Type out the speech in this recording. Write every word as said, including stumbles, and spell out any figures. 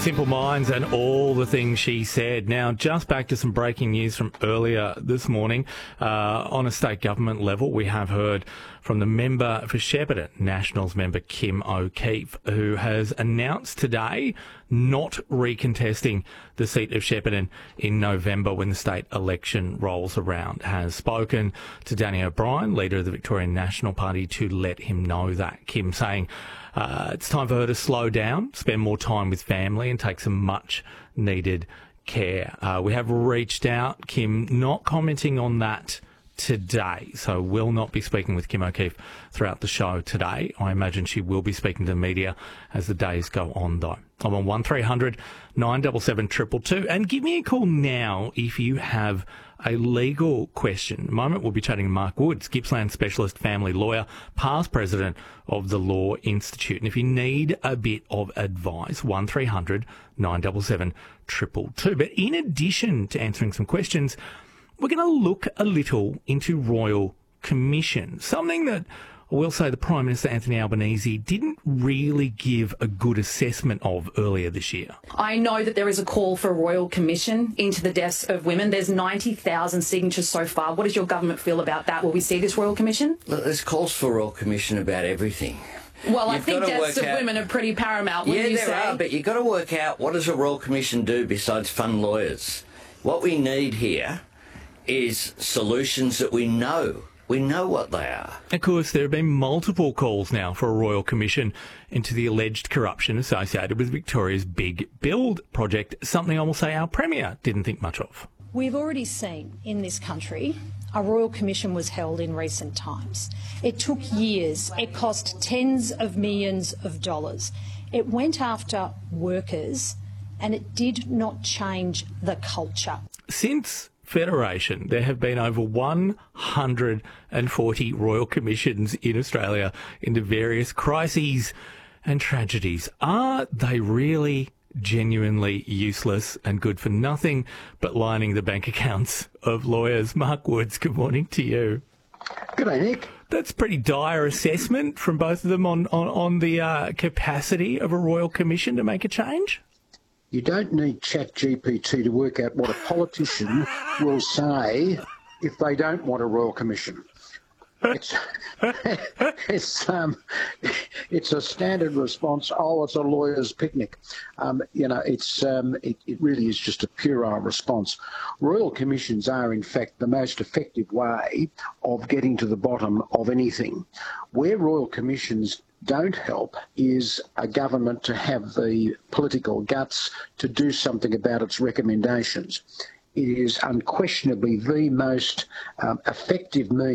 Simple Minds and all the things she said. Now, just back to some breaking news from earlier this morning. Uh, on a state government level, we have heard from the member for Shepparton, Nationals member Kim O'Keefe, who has announced today not recontesting the seat of Shepparton in November when the state election rolls around. Has spoken to Danny O'Brien, leader of the Victorian National Party, to let him know that. Kim saying uh, it's time for her to slow down, spend more time with family and take some much needed care. Uh, we have reached out. Kim not commenting on that today, so will not be speaking with Kim O'Keefe throughout the show today. I imagine she will be speaking to the media as the days go on, though. I'm on one three hundred nine seven seven two two two, and give me a call now if you have a legal question. In a moment, we'll be chatting to Mark Woods, Gippsland specialist family lawyer, past president of the Law Institute. And if you need a bit of advice, one three hundred nine seven seven two two two. But in addition to answering some questions, we're going to look a little into Royal Commission, something that I will say the Prime Minister Anthony Albanese didn't really give a good assessment of earlier this year. I know that there is a call for a Royal Commission into the deaths of women. There's ninety thousand signatures so far. What does your government feel about that? Will we see this Royal Commission? Look, there's calls for a Royal Commission about everything. Well, I You've think deaths of out... women are pretty paramount, yeah, wouldn't you there say? are, but you've got to work out what does a Royal Commission do besides fund lawyers. What we need here is solutions that we know. We know what they are. Of course, there have been multiple calls now for a Royal Commission into the alleged corruption associated with Victoria's Big Build project, something I will say our Premier didn't think much of. We've already seen in this country a Royal Commission was held in recent times. It took years. It cost tens of millions of dollars. It went after workers and it did not change the culture. Since Federation, there have been over one hundred forty Royal Commissions in Australia into various crises and tragedies. Are they really genuinely useless and good for nothing but lining the bank accounts of lawyers? Mark Woods, good morning to you. Good day, Nick. That's a pretty dire assessment from both of them on, on, on the uh, capacity of a Royal Commission to make a change. You don't need Chat G P T to work out what a politician will say if they don't want a Royal Commission. It's, it's, um, it's a standard response. Oh, it's a lawyer's picnic. Um, you know, it's um, it, it really is just a puerile response. Royal Commissions are, in fact, the most effective way of getting to the bottom of anything. Where Royal Commissions don't help is a government to have the political guts to do something about its recommendations. It is unquestionably the most um, effective means